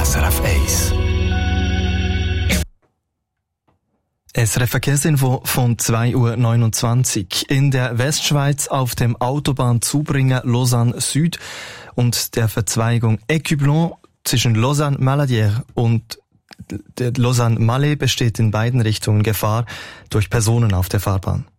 SRF 1. SRF Verkehrsinfo von 2:29 Uhr. In der Westschweiz auf dem Autobahnzubringer Lausanne Süd und der Verzweigung Écublon zwischen Lausanne-Maladière und Lausanne-Malais besteht in beiden Richtungen Gefahr durch Personen auf der Fahrbahn.